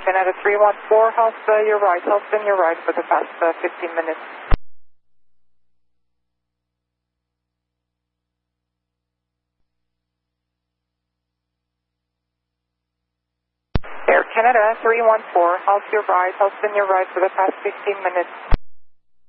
Canada 314, how's your ride? How's been your ride for the past 15 minutes? Air Canada 314, how's your ride? How's been your ride for the past 15 minutes?